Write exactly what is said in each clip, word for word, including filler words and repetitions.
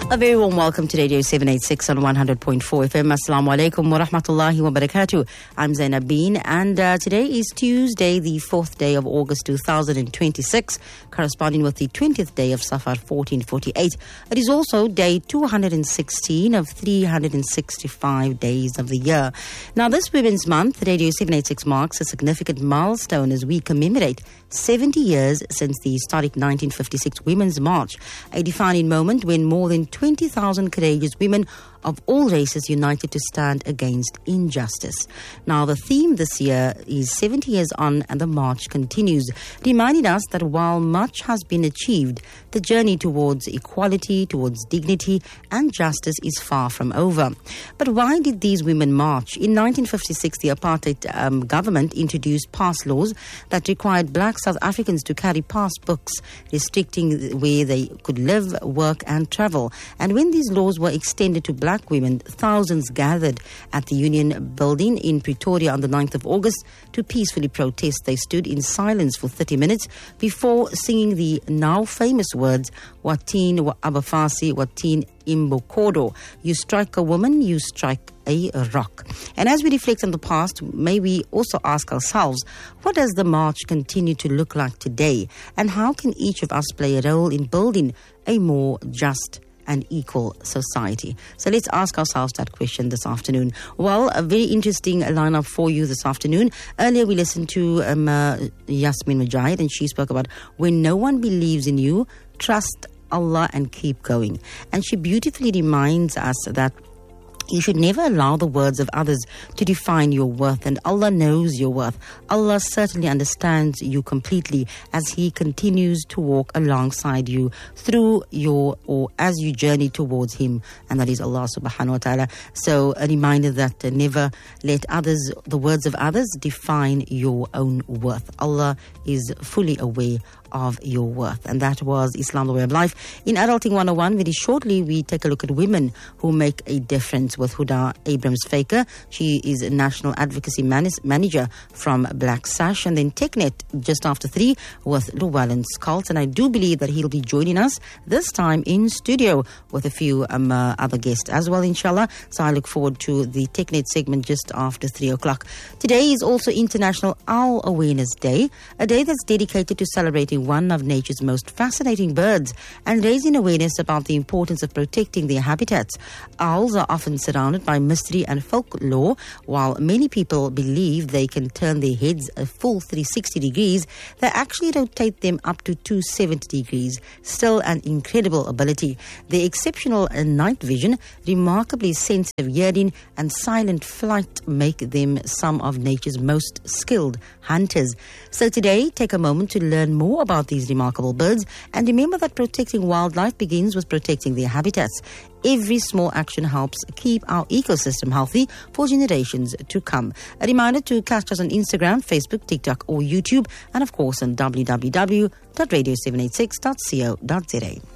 A very warm welcome to Radio seven eighty-six on one hundred point four F M. Assalamu alaikum wa rahmatullahi wa barakatuh. I'm Zainab Bean, and uh, today is Tuesday, the fourth day of August two thousand twenty-six, corresponding with the twentieth day of Safar fourteen forty-eight. It is also day two hundred sixteen of three hundred sixty-five days of the year. Now, this Women's Month, Radio seven eighty-six marks a significant milestone as we commemorate seventy years since the historic nineteen fifty-six Women's March, a defining moment when more than twenty thousand courageous women of all races united to stand against injustice. Now, the theme this year is seventy years on and the march continues, reminding us that while much has been achieved, the journey towards equality, towards dignity and justice is far from over. But why did these women march? In nineteen fifty-six, the apartheid um, government introduced pass laws that required black South Africans to carry pass books, restricting where they could live, work and travel. And when these laws were extended to black Black women, thousands gathered at the Union Building in Pretoria on the ninth of August to peacefully protest. They stood in silence for thirty minutes before singing the now famous words, Watin wa Abafasi, Watin Imbokodo. You strike a woman, you strike a rock. And as we reflect on the past, may we also ask ourselves, what does the march continue to look like today? And how can each of us play a role in building a more just and equal society? So let's ask ourselves that question this afternoon. Well, a very interesting lineup for you this afternoon. Earlier we listened to um, uh, Yasmin Mujahid, and she spoke about when no one believes in you, trust Allah and keep going. And she beautifully reminds us that you should never allow the words of others to define your worth, and Allah knows your worth. Allah certainly understands you completely as He continues to walk alongside you through your, or as you journey towards Him, and that is Allah subhanahu wa ta'ala. So a reminder that uh, never let others, the words of others, define your own worth. Allah is fully aware of your worth. And that was Islam, the Way of Life. In Adulting one oh one, very shortly, we take a look at women who make a difference with Huda Abrams-Faker. She is a National Advocacy Man- Manager from Black Sash. And then TechNet just after three with Llewellyn Scult. And I do believe that he'll be joining us this time in studio with a few um, uh, other guests as well, inshallah. So I look forward to the TechNet segment just after three o'clock. Today is also International Owl Awareness Day, a day that's dedicated to celebrating one of nature's most fascinating birds and raising awareness about the importance of protecting their habitats. Owls are often surrounded by mystery and folklore. While many people believe they can turn their heads a full three hundred sixty degrees, they actually rotate them up to two hundred seventy degrees. Still an incredible ability. Their exceptional night vision, remarkably sensitive hearing and silent flight make them some of nature's most skilled hunters. So today, take a moment to learn more about these remarkable birds, and remember that protecting wildlife begins with protecting their habitats. Every small action helps keep our ecosystem healthy for generations to come. A reminder to catch us on Instagram, Facebook, TikTok or YouTube, and of course on w w w dot radio seven eighty-six dot co dot z a.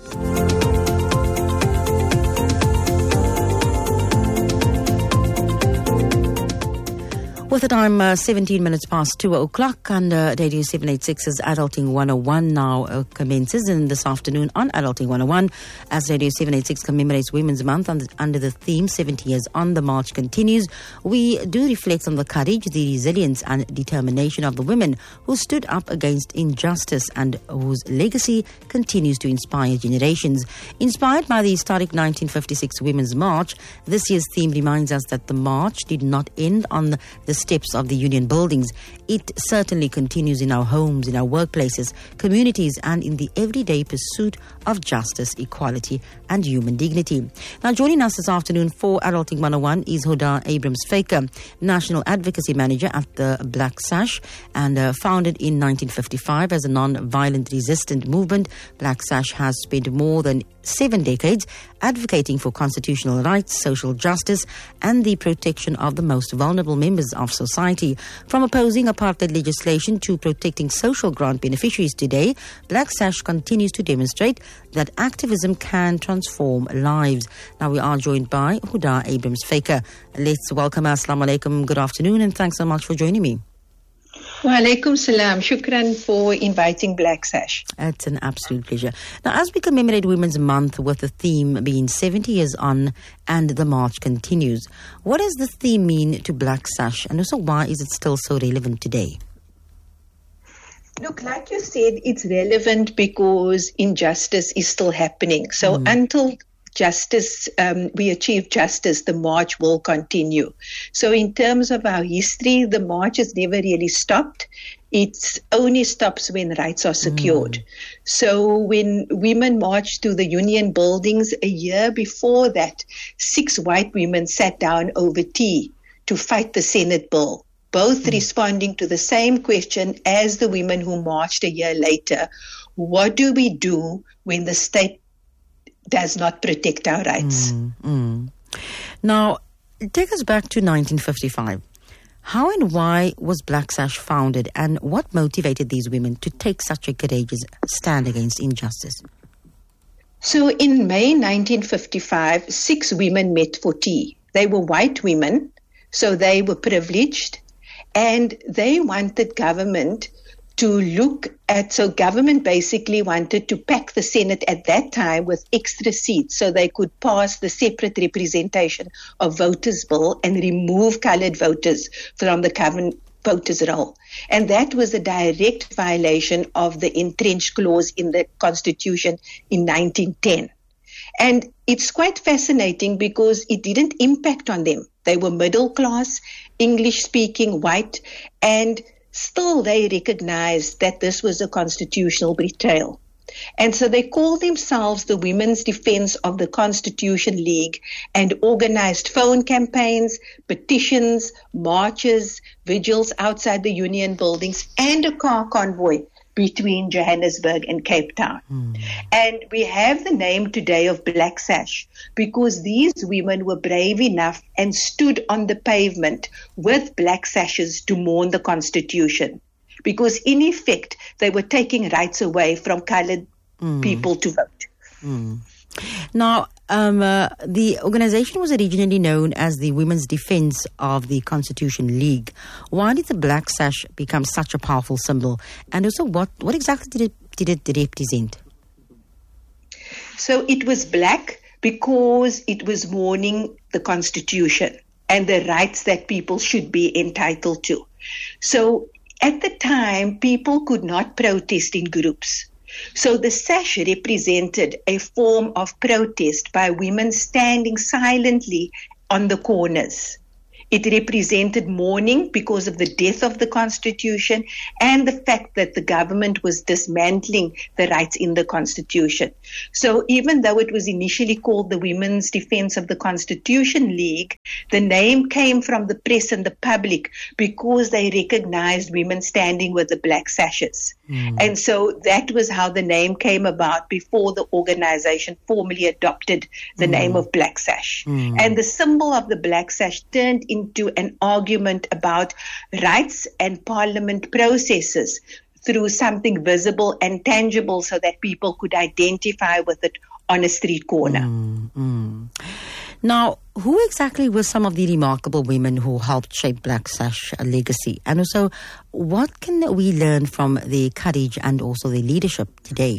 With the time uh, seventeen minutes past two o'clock, and uh, Radio seven eighty-six's Adulting one oh one now uh, commences. And this afternoon on Adulting one oh one, as Radio seven eighty-six commemorates Women's Month under, under the theme seventy years on, the march continues, we do reflect on the courage, the resilience and determination of the women who stood up against injustice and whose legacy continues to inspire generations. Inspired by the historic nineteen fifty-six Women's March, this year's theme reminds us that the march did not end on the steps of the Union buildings. It certainly continues in our homes, in our workplaces, communities, and in the everyday pursuit of justice, equality, and human dignity. Now, joining us this afternoon for Adulting one oh one is Huda Abrams-Faker, National Advocacy Manager at the Black Sash, and uh, founded in nineteen fifty-five as a non-violent resistant movement. Black Sash has spent more than seven decades advocating for constitutional rights, social justice, and the protection of the most vulnerable members of society. From opposing apartheid legislation to protecting social grant beneficiaries today, Black Sash continues to demonstrate that activism can transform lives. Now we are joined by Huda Abrams-Faker. Let's welcome her. Assalamu alaikum, good afternoon, and thanks so much for joining me. Wa alaikum salam. Shukran for inviting Black Sash. It's an absolute pleasure. Now, as we commemorate Women's Month with the theme being seventy years on and the march continues, what does the theme mean to Black Sash, and also why is it still so relevant today? Look, like you said, it's relevant because injustice is still happening. So mm. until justice, um, we achieve justice, the march will continue. So in terms of our history, the march has never really stopped. It only stops when rights are secured. Mm. So when women marched to the union buildings a year before that, six white women sat down over tea to fight the Senate bill, both mm. responding to the same question as the women who marched a year later. What do we do when the state does not protect our rights? Mm, mm. Now, take us back to nineteen fifty-five. How and why was Black Sash founded, and what motivated these women to take such a courageous stand against injustice? So in May nineteen fifty-five, six women met for tea. They were white women, so they were privileged, and they wanted government to look at, so government basically wanted to pack the Senate at that time with extra seats so they could pass the separate representation of voters bill and remove colored voters from the current voters roll. And that was a direct violation of the entrenched clause in the Constitution in nineteen ten. And it's quite fascinating because it didn't impact on them. They were middle class, English speaking, white, and still, they recognized that this was a constitutional betrayal. And so they called themselves the Women's Defense of the Constitution League and organized phone campaigns, petitions, marches, vigils outside the union buildings, and a car convoy between Johannesburg and Cape Town. Mm. And we have the name today of Black Sash because these women were brave enough and stood on the pavement with black sashes to mourn the Constitution. Because in effect, they were taking rights away from colored mm. people to vote. Mm. Now, um, uh, the organization was originally known as the Women's Defense of the Constitution League. Why did the Black Sash become such a powerful symbol? And also, what, what exactly did it, did it represent? So it was black because it was mourning the Constitution and the rights that people should be entitled to. So at the time, people could not protest in groups. So the sash represented a form of protest by women standing silently on the corners. It represented mourning because of the death of the Constitution and the fact that the government was dismantling the rights in the Constitution. So even though it was initially called the Women's Defense of the Constitution League, the name came from the press and the public because they recognized women standing with the black sashes. Mm. And so that was how the name came about before the organization formally adopted the mm. name of Black Sash. Mm. And the symbol of the black sash turned into into an argument about rights and parliament processes through something visible and tangible so that people could identify with it on a street corner. Mm, mm. Now, who exactly were some of the remarkable women who helped shape Black Sash legacy? And also, what can we learn from their courage and also their leadership today?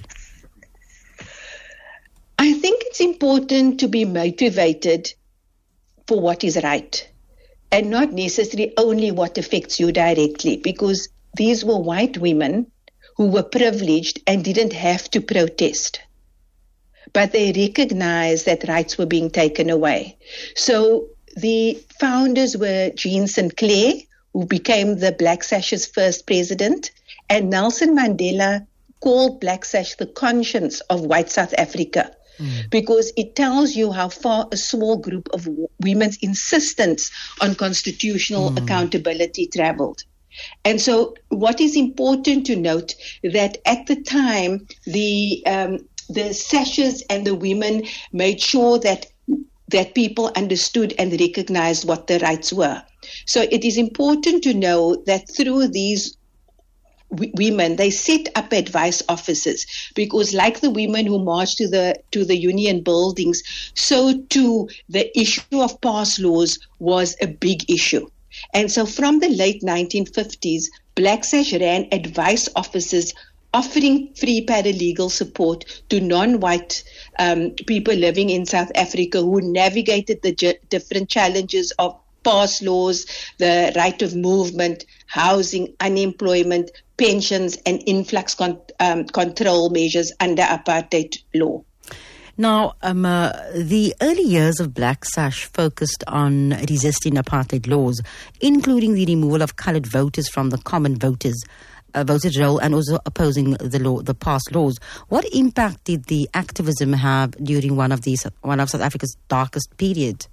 I think it's important to be motivated for what is right, and not necessarily only what affects you directly, because these were white women who were privileged and didn't have to protest. But they recognized that rights were being taken away. So the founders were Jean Sinclair, who became the Black Sash's first president, and Nelson Mandela called Black Sash the conscience of white South Africa. Mm. Because it tells you how far a small group of w- women's insistence on constitutional mm. accountability traveled. And so what is important to note that at the time, the um, the sashes and the women made sure that that people understood and recognized what their rights were. So it is important to know that through these women, they set up advice offices, because like the women who marched to the to the union buildings, so too the issue of pass laws was a big issue. And so from the late nineteen fifties, Black Sash ran advice offices offering free paralegal support to non-white um, people living in South Africa who navigated the j- different challenges of pass laws, the right of movement, housing, unemployment, pensions, and influx con- um, control measures under apartheid law. Now, um, uh, the early years of Black Sash focused on resisting apartheid laws, including the removal of coloured voters from the common voters uh, voters roll and also opposing the law, the past laws. What impact did the activism have during one of these, one of South Africa's darkest periods?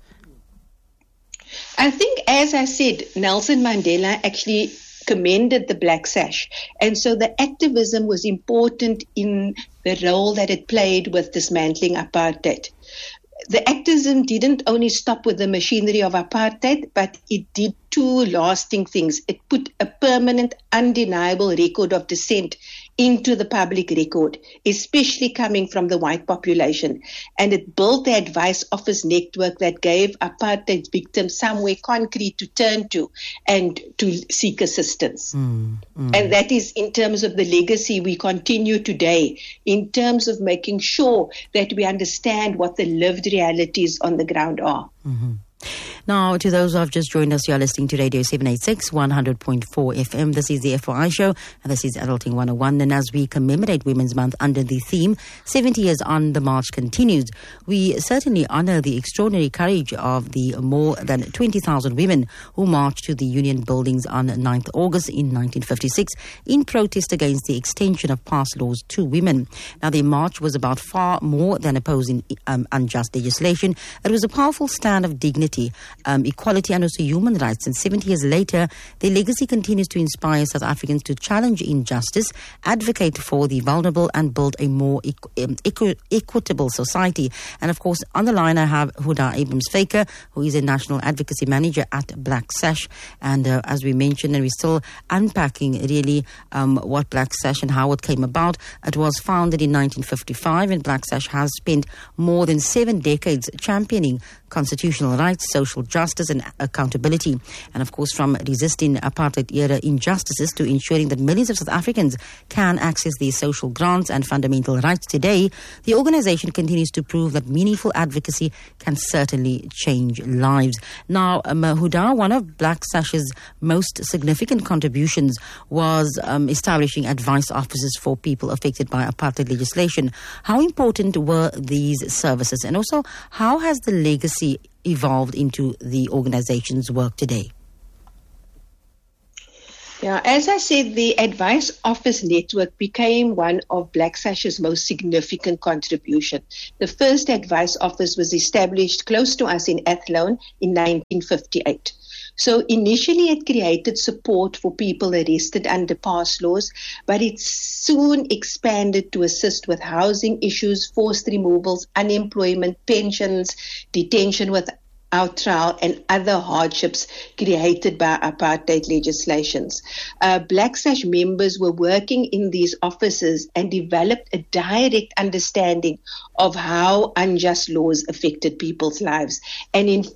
I think, as I said, Nelson Mandela actually commended the Black Sash. And so the activism was important in the role that it played with dismantling apartheid. The activism didn't only stop with the machinery of apartheid, but it did two lasting things. It put a permanent, undeniable record of dissent into the public record, especially coming from the white population. And it built the advice office network that gave apartheid victims somewhere concrete to turn to and to seek assistance. Mm, mm. And that is in terms of the legacy we continue today, in terms of making sure that we understand what the lived realities on the ground are. Mm-hmm. Now, to those who have just joined us, you are listening to Radio seven eighty-six, one hundred point four F M. This is the F O I Show, and this is Adulting one oh one. And as we commemorate Women's Month under the theme, seventy years on, the march continues. We certainly honour the extraordinary courage of the more than twenty thousand women who marched to the Union buildings on ninth of August in nineteen fifty-six in protest against the extension of past laws to women. Now, the march was about far more than opposing um, unjust legislation. It was a powerful stand of dignity, Um, equality and also human rights. And seventy years later, their legacy continues to inspire South Africans to challenge injustice, advocate for the vulnerable, and build a more equ- um, equ- equitable society. And of course, on the line I have Huda Abrams-Faker, who is a National Advocacy Manager at Black Sash. And uh, as we mentioned, and we're still unpacking really um, what Black Sash and how it came about. It was founded in nineteen fifty-five, and Black Sash has spent more than seven decades championing constitutional rights, social justice and accountability. And of course, from resisting apartheid-era injustices to ensuring that millions of South Africans can access these social grants and fundamental rights today, the organisation continues to prove that meaningful advocacy can certainly change lives. Now, um, Huda, one of Black Sash's most significant contributions was um, establishing advice offices for people affected by apartheid legislation. How important were these services? And also, how has the legacy evolved into the organization's work today? Yeah, as I said, the Advice Office Network became one of Black Sash's most significant contribution. The first Advice Office was established close to us in Athlone in nineteen fifty-eight. So initially it created support for people arrested under past laws, but it soon expanded to assist with housing issues, forced removals, unemployment, pensions, detention without trial, and other hardships created by apartheid legislations. Uh, Black Sash members were working in these offices and developed a direct understanding of how unjust laws affected people's lives. And in